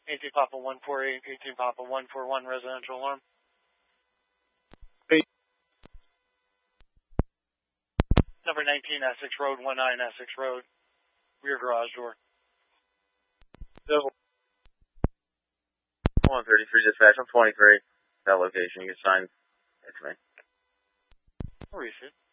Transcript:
18 Papa 148, 18 Papa 141, residential alarm. Number 19 Essex Road, 19 Essex Road, rear garage door. 133 dispatch, I'm 23. That location, you can sign it to me. I'll receive.